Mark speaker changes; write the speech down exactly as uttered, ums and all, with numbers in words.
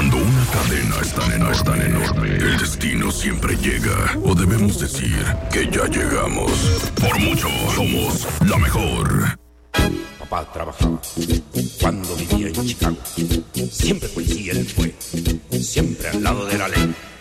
Speaker 1: Cuando una cadena es tan enorme, es tan enorme, el destino siempre llega. O debemos decir que ya llegamos. Por mucho, somos la mejor.
Speaker 2: Papá trabajaba cuando vivía en Chicago. Siempre policía él fue, siempre al lado de la ley.